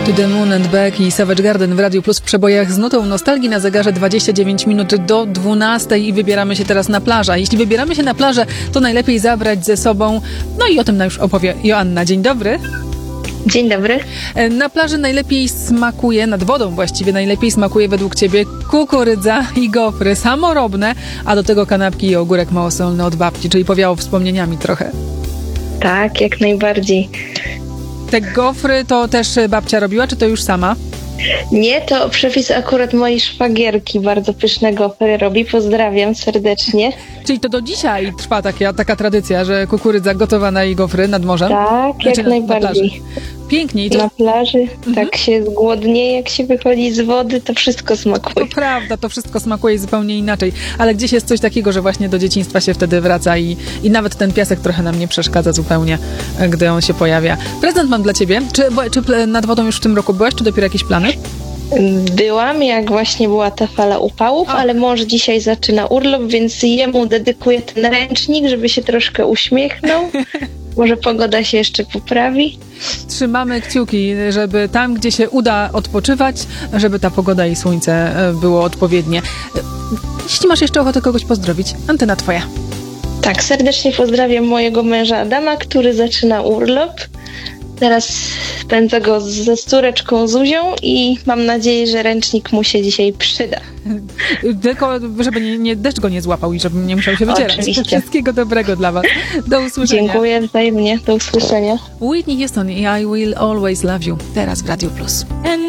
To the Moon and Back i Savage Garden w Radiu Plus w przebojach z nutą nostalgii na zegarze 29 minut do 12 i wybieramy się teraz na plażę. Jeśli wybieramy się na plażę, to najlepiej zabrać ze sobą, no i o tym nam już opowie Joanna. Dzień dobry. Dzień dobry. Na plaży najlepiej smakuje, nad wodą właściwie najlepiej smakuje według Ciebie kukurydza i gofry samorobne, a do tego kanapki i ogórek małosolny od babci, czyli powiało wspomnieniami trochę. Tak, jak najbardziej. Te gofry to też babcia robiła, czy to już sama? Nie, to przepis akurat mojej szwagierki. Bardzo pyszne gofry robi. Pozdrawiam serdecznie. Czyli to do dzisiaj trwa taka tradycja, że kukurydza gotowana i gofry nad morzem? Tak, Znaczy, jak najbardziej. Pięknie. I to... Na plaży tak się zgłodnieje, jak się wychodzi z wody, to wszystko smakuje. To prawda, to wszystko smakuje zupełnie inaczej. Ale gdzieś jest coś takiego, że właśnie do dzieciństwa się wtedy wraca i nawet ten piasek trochę nam nie przeszkadza zupełnie, gdy on się pojawia. Prezent mam dla Ciebie. Czy nad wodą już w tym roku byłaś, czy dopiero jakieś plany? Byłam, jak właśnie była ta fala upałów, ale mąż dzisiaj zaczyna urlop, więc jemu dedykuję ten ręcznik, żeby się troszkę uśmiechnął. Może pogoda się jeszcze poprawi. Trzymamy kciuki, żeby tam, gdzie się uda odpoczywać, żeby ta pogoda i słońce było odpowiednie. Jeśli masz jeszcze ochotę kogoś pozdrowić, antena Twoja. Tak, serdecznie pozdrawiam mojego męża Adama, który zaczyna urlop. Teraz spędzę go ze córeczką Zuzią i mam nadzieję, że ręcznik mu się dzisiaj przyda. Tylko, żeby deszcz go nie złapał i żeby nie musiał się wycierać. Oczywiście. Wszystkiego dobrego dla Was. Do usłyszenia. Dziękuję wzajemnie. Do usłyszenia. Whitney Houston i I Will Always Love You. Teraz w Radiu Plus.